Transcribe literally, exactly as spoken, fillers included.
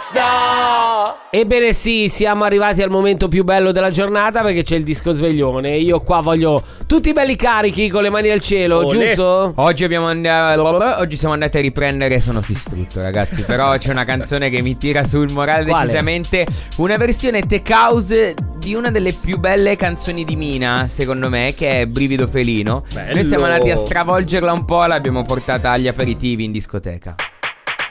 basta. Ebbene sì, siamo arrivati al momento più bello della giornata, perché c'è il disco sveglione. Io qua voglio tutti belli carichi con le mani al cielo, Olè. giusto? Oggi abbiamo andato, oggi siamo andati a riprendere Sono distrutto, ragazzi. Però c'è una canzone che mi tira sul morale. Quale? Decisamente una versione tech house di una delle più belle canzoni di Mina, secondo me, che è Brivido Felino. Bello. Noi siamo andati a stravolgerla un po', l'abbiamo portata agli aperitivi in discoteca.